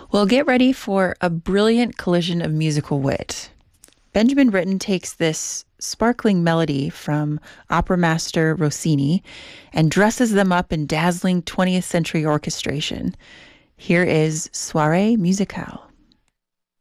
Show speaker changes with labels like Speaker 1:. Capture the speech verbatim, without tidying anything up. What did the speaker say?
Speaker 1: Well, get ready for a brilliant collision of musical wit. Benjamin Britten takes this sparkling melody from opera master Rossini and dresses them up in dazzling twentieth century orchestration. Here is Soirée Musicale.